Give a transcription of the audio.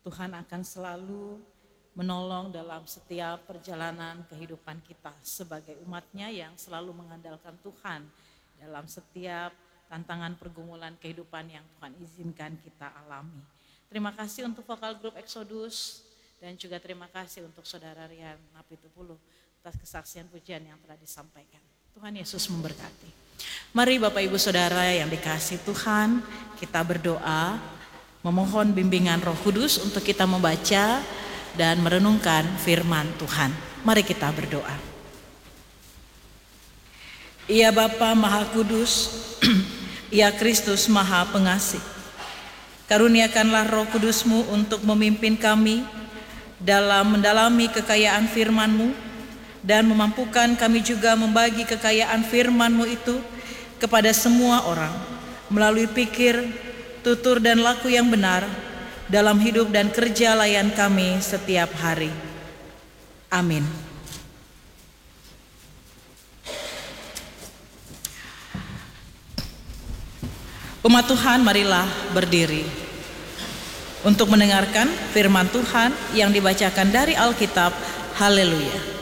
Tuhan akan selalu menolong dalam setiap perjalanan kehidupan kita sebagai umatnya yang selalu mengandalkan Tuhan dalam setiap tantangan pergumulan kehidupan yang Tuhan izinkan kita alami. Terima kasih untuk vokal grup Exodus dan juga terima kasih untuk Saudara Rian Napitupulu atas kesaksian pujian yang telah disampaikan. Tuhan Yesus memberkati. Mari Bapak Ibu Saudara yang dikasihi Tuhan, kita berdoa memohon bimbingan Roh Kudus untuk kita membaca dan merenungkan firman Tuhan. Mari kita berdoa. Ya Bapa Maha Kudus, Ya Kristus Maha Pengasih, karuniakanlah Roh Kudus-Mu untuk memimpin kami dalam mendalami kekayaan firman-Mu dan memampukan kami juga membagi kekayaan firman-Mu itu kepada semua orang melalui pikir, tutur dan laku yang benar dalam hidup dan kerja layan kami setiap hari. Amin. Umat Tuhan, marilah berdiri untuk mendengarkan firman Tuhan yang dibacakan dari Alkitab. Haleluya.